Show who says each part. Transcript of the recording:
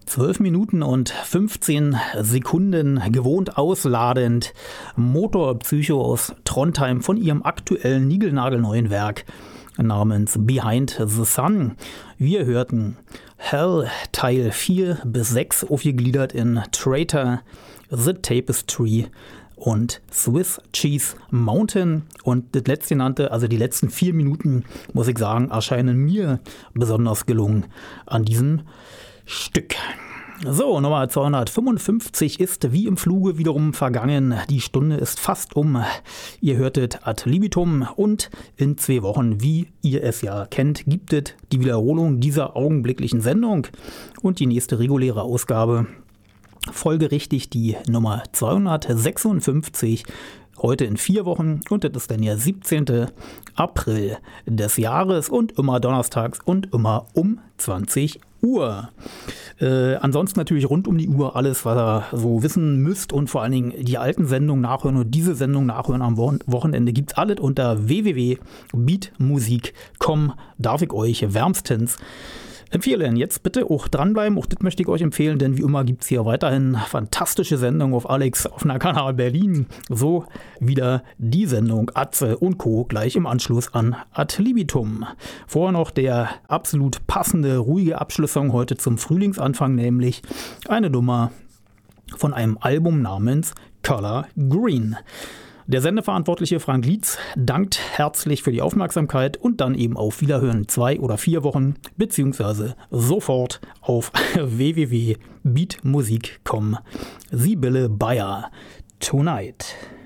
Speaker 1: 12 Minuten und 15 Sekunden gewohnt ausladend. Motorpsycho aus Trondheim von ihrem aktuellen niegelnagelneuen Werk namens Behind the Sun. Wir hörten Hell Teil 4 bis 6 aufgegliedert in Traitor, The Tapestry und Swiss Cheese Mountain. Und das letztgenannte, also die letzten 4 Minuten, muss ich sagen, erscheinen mir besonders gelungen an diesem Stück. So, Nummer 255 ist wie im Fluge wiederum vergangen. Die Stunde ist fast um. Ihr hörtet Ad libitum und in 2 Wochen, wie ihr es ja kennt, gibt es die Wiederholung dieser augenblicklichen Sendung und die nächste reguläre Ausgabe. Folgerichtig die Nummer 256. Heute in 4 Wochen und das ist dann der 17. April des Jahres und immer donnerstags und immer um 20 Uhr. Ansonsten natürlich rund um die Uhr alles, was ihr so wissen müsst und vor allen Dingen die alten Sendungen nachhören und diese Sendung nachhören am Wochenende gibt's alles unter www.beatmusik.com. Darf ich euch wärmstens empfehlen. Jetzt bitte auch dranbleiben, auch das möchte ich euch empfehlen, denn wie immer gibt es hier weiterhin fantastische Sendungen auf Alex, auf einer Kanal Berlin. So wieder die Sendung Atze und Co. gleich im Anschluss an Ad libitum. Vorher noch der absolut passende, ruhige Abschlusssong heute zum Frühlingsanfang, nämlich eine Nummer von einem Album namens Color Green. Der Sendeverantwortliche Frank Lietz dankt herzlich für die Aufmerksamkeit und dann eben auf Wiederhören 2 oder 4 Wochen, beziehungsweise sofort auf www.beatmusik.com. Sibylle Bayer, Tonight.